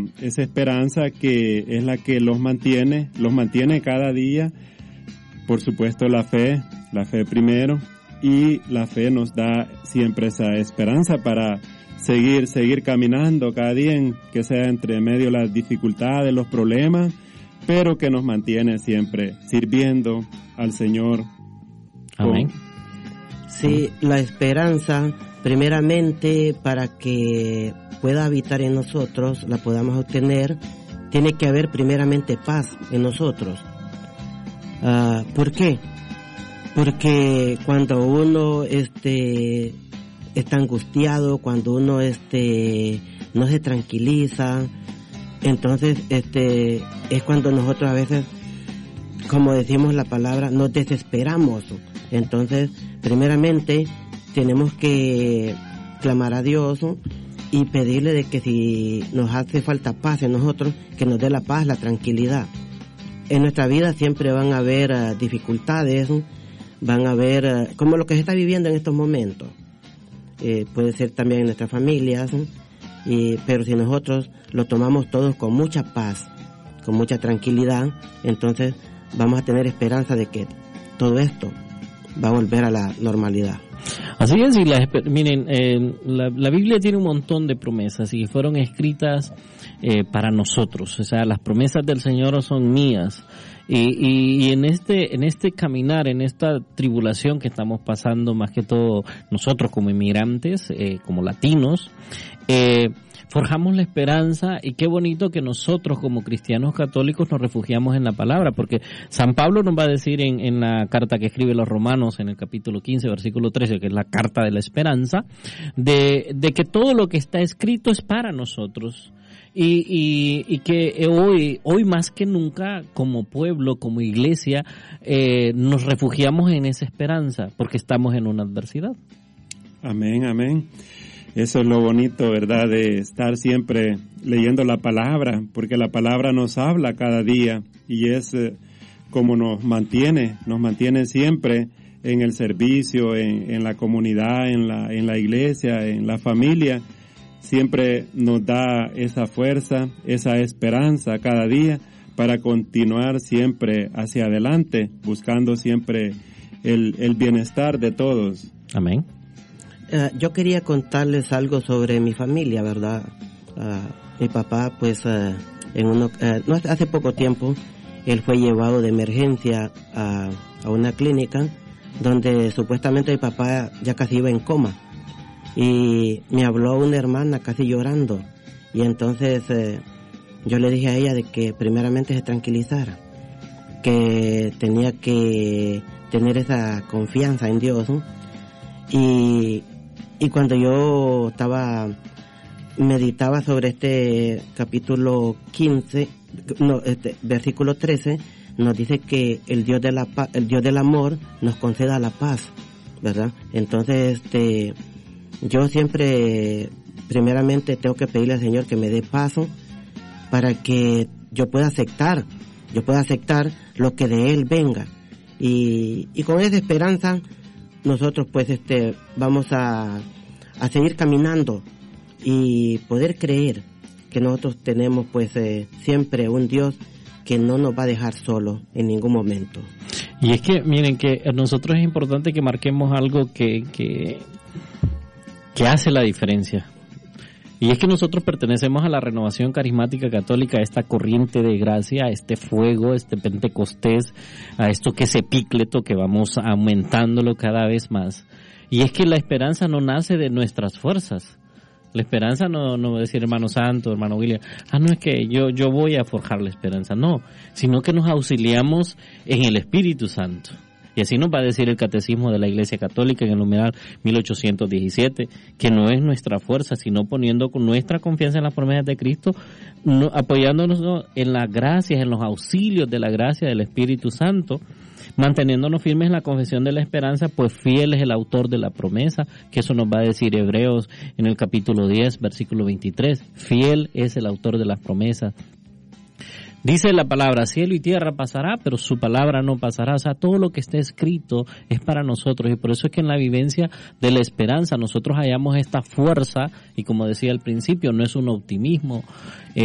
esa esperanza que es la que los mantiene cada día. Por supuesto la fe primero, y la fe nos da siempre esa esperanza para seguir caminando cada día, que sea entre medio de las dificultades, los problemas, pero que nos mantiene siempre sirviendo al Señor. Amén. Sí, la esperanza, primeramente, para que pueda habitar en nosotros, la podamos obtener, tiene que haber primeramente paz en nosotros. ¿Por qué? Porque cuando uno está angustiado, cuando uno no se tranquiliza, entonces es cuando nosotros a veces, como decimos la palabra, nos desesperamos. Entonces, primeramente, tenemos que clamar a Dios y pedirle de que si nos hace falta paz en nosotros, que nos dé la paz, la tranquilidad. En nuestra vida siempre van a haber dificultades, van a haber, como lo que se está viviendo en estos momentos. Puede ser también en nuestras familias, pero si nosotros lo tomamos todos con mucha paz, con mucha tranquilidad, entonces vamos a tener esperanza de que todo esto va a volver a la normalidad. Así es, y miren, la Biblia tiene un montón de promesas y fueron escritas para nosotros. O sea, las promesas del Señor son mías. Y en este caminar, en esta tribulación que estamos pasando, más que todo nosotros como inmigrantes, como latinos, forjamos la esperanza, y qué bonito que nosotros como cristianos católicos nos refugiamos en la palabra, porque San Pablo nos va a decir en la carta que escribe a los Romanos en el capítulo 15, versículo 13, que es la carta de la esperanza, de que todo lo que está escrito es para nosotros. Y que hoy más que nunca, como pueblo, como iglesia, nos refugiamos en esa esperanza, porque estamos en una adversidad. Amén, amén. Eso es lo bonito, ¿verdad?, de estar siempre leyendo la palabra, porque la palabra nos habla cada día, y es como nos mantiene siempre en el servicio, en la comunidad, en la iglesia, en la familia. Siempre nos da esa fuerza, esa esperanza cada día para continuar siempre hacia adelante, buscando siempre el bienestar de todos. Amén. Yo quería contarles algo sobre mi familia, ¿verdad? Mi papá, pues, no hace poco tiempo, él fue llevado de emergencia a una clínica donde supuestamente mi papá ya casi iba en coma. Y me habló una hermana casi llorando, y entonces yo le dije a ella de que primeramente se tranquilizara, que tenía que tener esa confianza en Dios, ¿no? Y cuando yo meditaba sobre este capítulo 15, versículo 13, nos dice que el Dios de la paz, el Dios del amor nos conceda la paz, ¿verdad? Entonces, yo siempre, primeramente, tengo que pedirle al Señor que me dé paso para que yo pueda aceptar lo que de Él venga. Y con esa esperanza, nosotros pues vamos a seguir caminando y poder creer que nosotros tenemos pues siempre un Dios que no nos va a dejar solo en ningún momento. Y es que, miren, que a nosotros es importante que marquemos algo que hace la diferencia. Y es que nosotros pertenecemos a la Renovación Carismática Católica, a esta corriente de gracia, a este fuego, a este Pentecostés, a esto que es epícleto, que vamos aumentándolo cada vez más. Y es que la esperanza no nace de nuestras fuerzas. La esperanza no va a decir hermano Santo, hermano William, no es que yo voy a forjar la esperanza, no, sino que nos auxiliamos en el Espíritu Santo. Y así nos va a decir el Catecismo de la Iglesia Católica en el numeral 1817, que no es nuestra fuerza, sino poniendo nuestra confianza en las promesas de Cristo, apoyándonos en las gracias, en los auxilios de la gracia del Espíritu Santo, manteniéndonos firmes en la confesión de la esperanza, pues fiel es el autor de la promesa, que eso nos va a decir Hebreos en el capítulo 10, versículo 23, fiel es el autor de las promesas. Dice la palabra, cielo y tierra pasará, pero su palabra no pasará. O sea, todo lo que está escrito es para nosotros, y por eso es que en la vivencia de la esperanza nosotros hallamos esta fuerza, y como decía al principio, no es un optimismo,